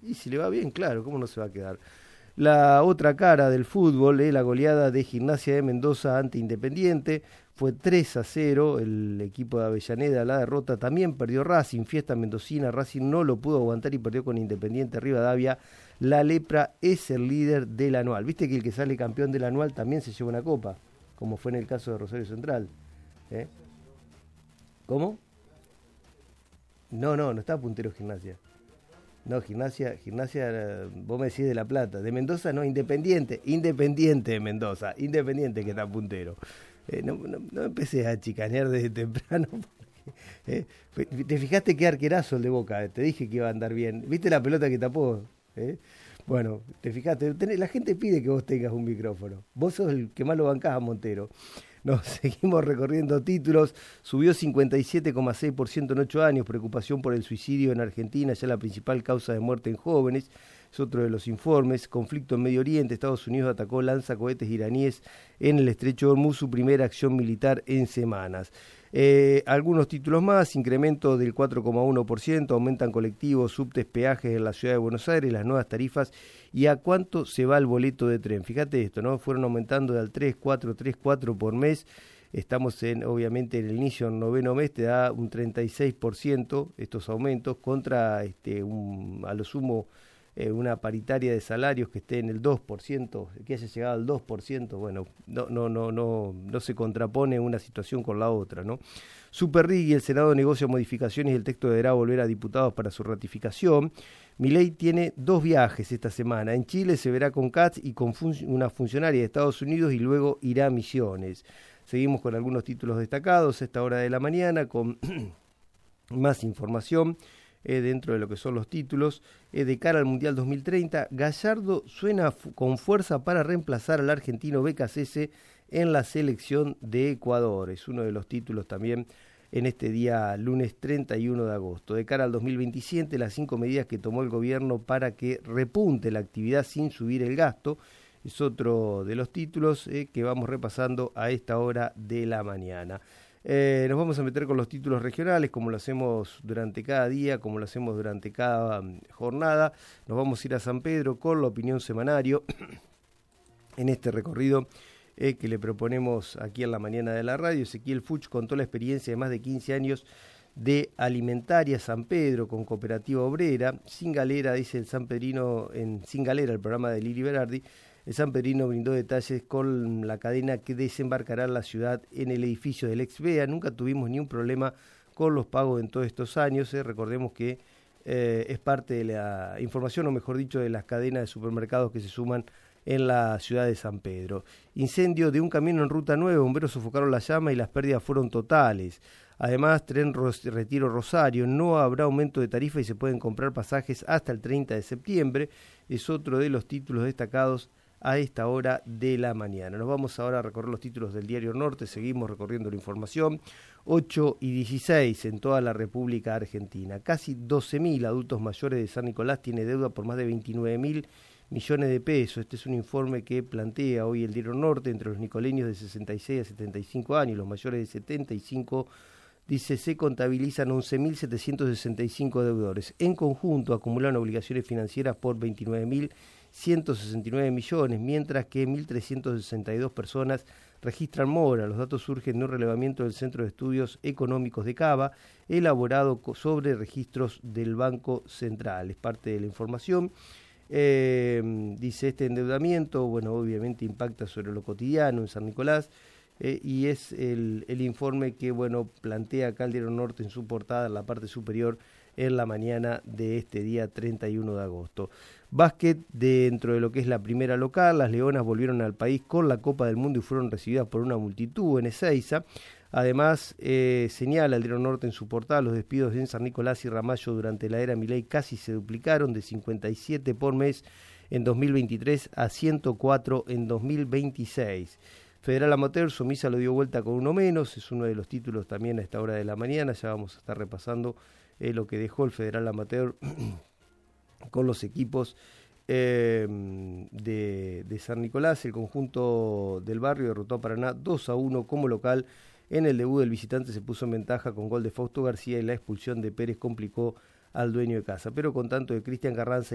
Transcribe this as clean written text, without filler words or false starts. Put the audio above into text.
Y si le va bien, claro, ¿cómo no se va a quedar? La otra cara del fútbol, la goleada de Gimnasia de Mendoza ante Independiente, fue 3-0, el equipo de Avellaneda la derrota, también perdió Racing, fiesta mendocina, Racing no lo pudo aguantar y perdió con Independiente Rivadavia, la Lepra es el líder del anual, viste que el que sale campeón del anual también se lleva una copa, como fue en el caso de Rosario Central, ¿eh? ¿Cómo? No está puntero Gimnasia. No, gimnasia, vos me decís de La Plata. De Mendoza no, Independiente de Mendoza. Independiente que está puntero. No empecé a chicanear desde temprano. Porque, te fijaste qué arquerazo el de Boca. Te dije que iba a andar bien. ¿Viste la pelota que tapó? Bueno, te fijaste. La gente pide que vos tengas un micrófono. Vos sos el que más lo bancás a Montero. Nos seguimos recorriendo títulos. Subió 57,6% en 8 años. Preocupación por el suicidio en Argentina, ya la principal causa de muerte en jóvenes. Es otro de los informes. Conflicto en Medio Oriente. Estados Unidos atacó lanzacohetes iraníes en el estrecho de Hormuz, su primera acción militar en semanas. Algunos títulos más. Incremento del 4,1%. Aumentan colectivos, subtes, peajes en la ciudad de Buenos Aires. Las nuevas tarifas. ¿Y a cuánto se va el boleto de tren? Fíjate esto, ¿no? Fueron aumentando de al 3,4 por mes. Estamos obviamente en el inicio del noveno mes, te da un 36% estos aumentos contra a lo sumo una paritaria de salarios que esté en el 2%, que haya llegado al 2%, bueno, no se contrapone una situación con la otra, ¿no? Superrigui, el Senado negocia modificaciones y el texto deberá volver a diputados para su ratificación. Milei tiene 2 viajes esta semana. En Chile se verá con Katz y con una funcionaria de Estados Unidos y luego irá a Misiones. Seguimos con algunos títulos destacados a esta hora de la mañana con más información dentro de lo que son los títulos. De cara al Mundial 2030, Gallardo suena con fuerza para reemplazar al argentino Becasese en la selección de Ecuador. Es uno de los títulos también en este día lunes 31 de agosto. De cara al 2027, las 5 medidas que tomó el gobierno para que repunte la actividad sin subir el gasto. Es otro de los títulos que vamos repasando a esta hora de la mañana. Nos vamos a meter con los títulos regionales, como lo hacemos durante cada día, como lo hacemos durante cada jornada. Nos vamos a ir a San Pedro con la opinión semanario en este recorrido que le proponemos aquí en la mañana de la radio. Ezequiel Fuchs contó la experiencia de más de 15 años de Alimentaria San Pedro con Cooperativa Obrera. Sin Galera, dice el sanpedrino, Sin Galera, el programa de Lili Berardi, el sanpedrino brindó detalles con la cadena que desembarcará en la ciudad en el edificio del ex-BEA. Nunca tuvimos ni un problema con los pagos en todos estos años. Recordemos que es parte de la información, o mejor dicho, de las cadenas de supermercados que se suman en la ciudad de San Pedro. Incendio de un camión en Ruta 9, bomberos sofocaron la llama y las pérdidas fueron totales. Además, tren Retiro Rosario, no habrá aumento de tarifa y se pueden comprar pasajes hasta el 30 de septiembre. Es otro de los títulos destacados a esta hora de la mañana. Nos vamos ahora a recorrer los títulos del Diario Norte, seguimos recorriendo la información. 8:16 en toda la República Argentina. Casi 12.000 adultos mayores de San Nicolás tienen deuda por más de 29.000 millones de pesos. Este es un informe que plantea hoy el Diario Norte. Entre los nicoleños de 66 a 75 años, los mayores de 75, dice, se contabilizan 11.765 deudores. En conjunto acumulan obligaciones financieras por 29.169 millones, mientras que 1.362 personas registran mora. Los datos surgen de un relevamiento del Centro de Estudios Económicos de Cava, elaborado sobre registros del Banco Central. Es parte de la información. Dice, este endeudamiento, bueno, obviamente impacta sobre lo cotidiano en San Nicolás, y es el informe que, bueno, plantea acá el Diario Norte en su portada, en la parte superior, en la mañana de este día 31 de agosto. Básquet, dentro de lo que es la primera local, las Leonas volvieron al país con la Copa del Mundo y fueron recibidas por una multitud en Ezeiza. Además, señala el Diario Norte en su portada, los despidos en San Nicolás y Ramallo durante la era Milei casi se duplicaron, de 57 por mes en 2023 a 104 en 2026. Federal Amateur, Somisa lo dio vuelta con uno menos, es uno de los títulos también a esta hora de la mañana. Ya vamos a estar repasando lo que dejó el Federal Amateur con los equipos de San Nicolás. El conjunto del barrio derrotó a Paraná 2-1 como local. En el debut del visitante se puso en ventaja con gol de Fausto García y la expulsión de Pérez complicó al dueño de casa. Pero con tanto de Cristian Carranza